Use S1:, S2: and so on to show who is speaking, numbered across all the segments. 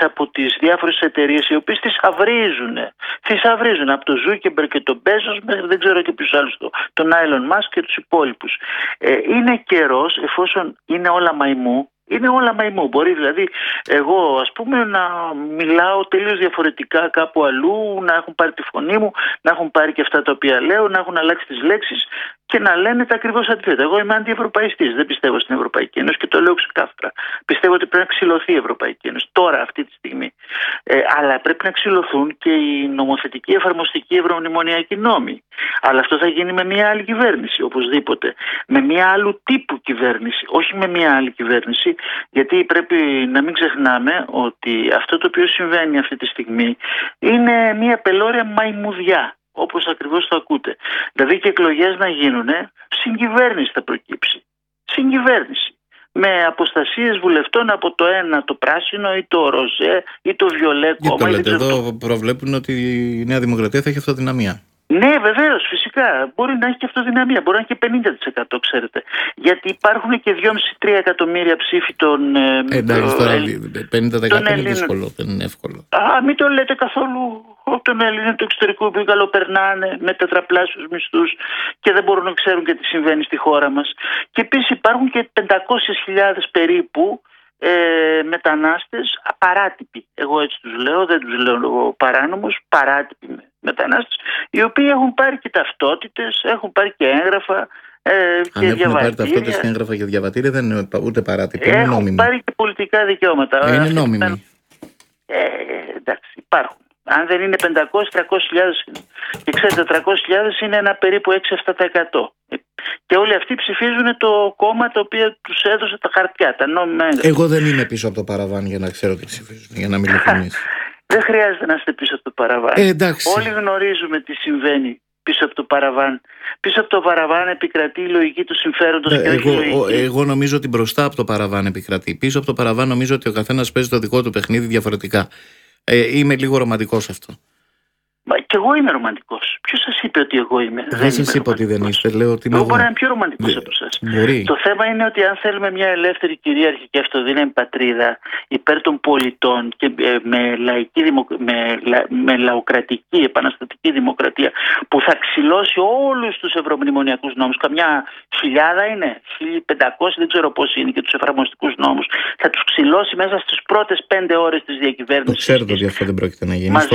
S1: από τις διάφορες εταιρείες οι οποίες θησαυρίζουν από τον Ζούκεμπερ και τον Μπέζος μέχρι δεν ξέρω και ποιους άλλους, τον Άιλον Μάσκ και τους υπόλοιπους. Είναι καιρός, εφόσον είναι όλα μαϊμού, μπορεί δηλαδή εγώ ας πούμε να μιλάω τελείως διαφορετικά κάπου αλλού, να έχουν πάρει τη φωνή μου, να έχουν πάρει και αυτά τα οποία λέω, να έχουν αλλάξει τις λέξεις και να λένε τα ακριβώς αντίθετα. Εγώ είμαι αντιευρωπαϊστής, δεν πιστεύω στην Ευρωπαϊκή Ένωση και το λέω ξεκάθαρα. Πιστεύω ότι πρέπει να ξυλωθεί η Ευρωπαϊκή Ένωση τώρα, αυτή τη στιγμή. Αλλά πρέπει να ξυλωθούν και οι νομοθετικοί εφαρμοστικοί ευρωμνημονιακοί νόμοι. Αλλά αυτό θα γίνει με μια άλλη κυβέρνηση, οπωσδήποτε. Με μια άλλου τύπου κυβέρνηση, όχι με μια άλλη κυβέρνηση, γιατί πρέπει να μην ξεχνάμε ότι αυτό το οποίο συμβαίνει αυτή τη στιγμή είναι μια πελώρια μαϊμουδιά. Όπως ακριβώς το ακούτε. Δηλαδή και εκλογές να γίνουν, συγκυβέρνηση θα προκύψει. Συγκυβέρνηση. Με αποστασίες βουλευτών από το ένα το πράσινο ή το ροζέ ή το βιολέ κόμμα.
S2: Γιατί το λέτε, εδώ προβλέπουν ότι η Νέα Δημοκρατία θα έχει αυτοδυναμία.
S1: Ναι, βεβαίως, φυσικά. Μπορεί να έχει και αυτοδυναμία, μπορεί να έχει και 50%, ξέρετε. Γιατί υπάρχουν και 2,5-3 εκατομμύρια ψήφοι των.
S2: Εντάξει, τώρα 50% είναι δύσκολο, δεν είναι εύκολο.
S1: Μην το λέτε καθόλου. Των Ελλήνων του εξωτερικού που καλοπερνάνε με τετραπλάσιους μισθούς και δεν μπορούν να ξέρουν και τι συμβαίνει στη χώρα μας. Και επίσης υπάρχουν και 500.000 περίπου μετανάστες απαράτυποι. Εγώ έτσι τους λέω, δεν τους λέω παράνομους, παράτυποι μετανάστες, οι οποίοι έχουν πάρει και ταυτότητες, έχουν πάρει και έγγραφα και διαβατήρια.
S2: Αν έχουν πάρει ταυτότητες και έγγραφα και διαβατήρια δεν είναι ούτε παράτυποι, είναι νόμιμοι.
S1: Έχουν πάρει και πολιτικά δικαιώματα.
S2: Είναι νόμιμοι.
S1: Εντάξει, υπάρχουν. Αν δεν είναι 500-300.000 και ξέρετε 300.000 είναι ένα περίπου 6-7%. Και όλοι αυτοί ψηφίζουν το κόμμα το οποίο τους έδωσε τα χαρτιά, τα νόμιμα έγγραφα.
S2: Εγώ δεν είμαι πίσω από το παραβάν για να ξέρω τι ψηφίζουν, για να μην ειλικρινείς.
S1: Δεν χρειάζεται να είστε πίσω από το παραβάν. Όλοι γνωρίζουμε τι συμβαίνει πίσω από το παραβάν. Πίσω από το παραβάν επικρατεί η λογική του συμφέροντος και όχι η λογική.
S2: Εγώ νομίζω ότι μπροστά από το παραβάν επικρατεί. Πίσω από το παραβάν νομίζω ότι ο καθένας παίζει το δικό του παιχνίδι διαφορετικά. Είμαι λίγο ρομαντικός αυτό.
S1: Μα και εγώ είμαι ρομαντικός. Ποιος σας είπε ότι εγώ είμαι?
S2: Δεν σας είπα ότι δεν είστε. Λέω ότι
S1: εγώ μπορεί να είμαι πιο ρομαντικός από εσάς. Το θέμα είναι ότι αν θέλουμε μια ελεύθερη, κυρίαρχη και αυτοδύναμη πατρίδα υπέρ των πολιτών και με λαοκρατική, επαναστατική δημοκρατία που θα ξυλώσει όλους τους ευρωμνημονιακούς νόμους, καμιά χιλιάδα είναι, 1.500 δεν ξέρω πώς είναι, και τους εφαρμοστικούς νόμους, θα τους ξυλώσει μέσα στις πρώτες 5 ώρες της διακυβέρνησης.
S2: Το ξέρετε ότι αυτό δεν πρόκειται να γίνει.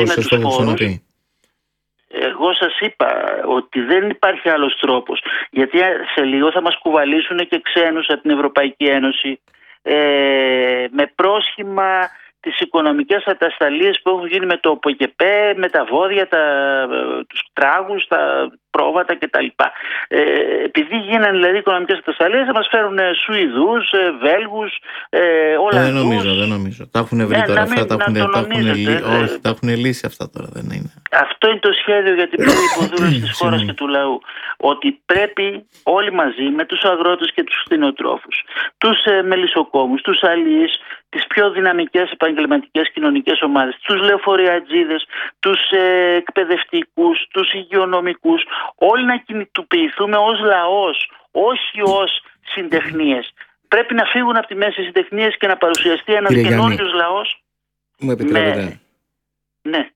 S1: Εγώ σας είπα ότι δεν υπάρχει άλλος τρόπος, γιατί σε λίγο θα μας κουβαλήσουν και ξένους από την Ευρωπαϊκή Ένωση με πρόσχημα τις οικονομικές ατασταλίες που έχουν γίνει με το ΠΟΚΕΠΕ, με τα βόδια, τους τράγους, τα πρόβατα κτλ. Επειδή γίνανε δηλαδή οικονομικές ατασταλίες θα μας φέρουν Σουηδούς, Βέλγους, Ολλανδούς.
S2: Δεν νομίζω. Τα έχουν βρει τώρα αυτά, τα έχουν λύσει αυτά τώρα, δεν είναι.
S1: Αυτό είναι το σχέδιο για την πλήρη υποδούλωση της χώρας και του λαού. Ότι πρέπει όλοι μαζί με τους αγρότες και τους κτηνοτρόφους, τους μελισσοκόμους, τους αλλοίς, τις πιο δυναμικές επαγγελματικές κοινωνικές ομάδες, τους λεωφοριατζίδες, τους εκπαιδευτικούς, τους υγειονομικούς, όλοι να κινητοποιηθούμε ως λαός, όχι ως συντεχνίες. Πρέπει να φύγουν από τη μέση συντεχνίες και να παρουσιαστεί ένας καινούριος λαός.
S2: Μου επιτρέπετε?
S1: Ναι.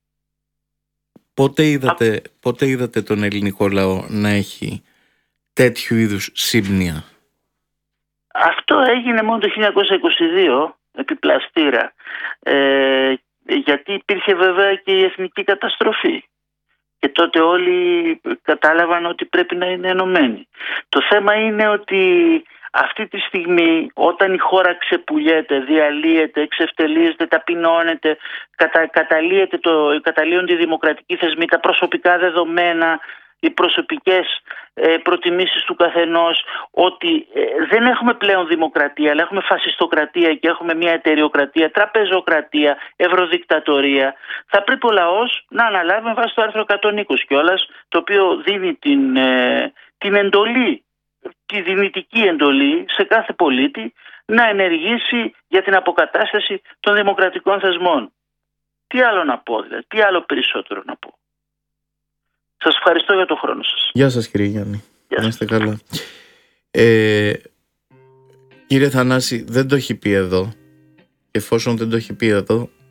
S2: Πότε είδατε τον ελληνικό λαό να έχει τέτοιου είδους σύμπνοια?
S1: Αυτό έγινε μόνο το 1922 επί πλαστήρα, γιατί υπήρχε βέβαια και η εθνική καταστροφή και τότε όλοι κατάλαβαν ότι πρέπει να είναι ενωμένοι. Το θέμα είναι ότι αυτή τη στιγμή όταν η χώρα ξεπουλιέται, διαλύεται, εξευτελίζεται, ταπεινώνεται, καταλύονται οι δημοκρατικοί θεσμοί, τα προσωπικά δεδομένα, οι προσωπικές προτιμήσεις του καθενός, ότι δεν έχουμε πλέον δημοκρατία, αλλά έχουμε φασιστοκρατία και έχουμε μια εταιριοκρατία, τραπεζοκρατία, ευρωδικτατορία, θα πρέπει ο λαός να αναλάβει με βάση το άρθρο 120 κιόλας, το οποίο δίνει την εντολή, τη δυνητική εντολή σε κάθε πολίτη να ενεργήσει για την αποκατάσταση των δημοκρατικών θεσμών. Τι άλλο να πω, δηλαδή, τι άλλο περισσότερο να πω? Σας ευχαριστώ για τον χρόνο σας.
S2: Γεια σας κύριε Γιάννη. Να είστε καλά. Κύριε Θανάση, δεν το έχει πει εδώ. Εφόσον δεν το έχει πει εδώ,